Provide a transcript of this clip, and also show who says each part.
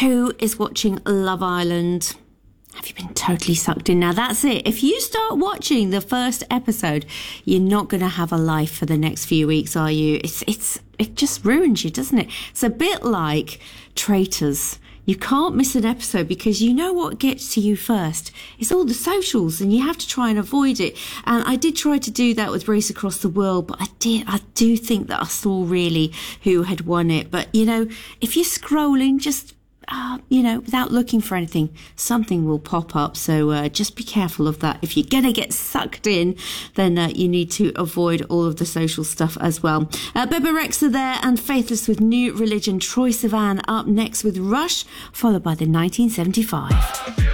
Speaker 1: Who is watching Love Island? Have you been totally sucked in? Now that's it. If you start watching the first episode, you're not going to have a life for the next few weeks, are you? It just ruins you, doesn't it? It's a bit like Traitors. You can't miss an episode because you know what gets to you first. It's all the socials and you have to try and avoid it. And I did try to do that with Race Across the World, but I do think that I saw really who had won it. But, you know, if you're scrolling, just without looking for anything, something will pop up. So just be careful of that. If you're going to get sucked in, then you need to avoid all of the social stuff as well. Bebe Rexha there and Faithless with New Religion. Troye Sivan up next with Rush, followed by the 1975.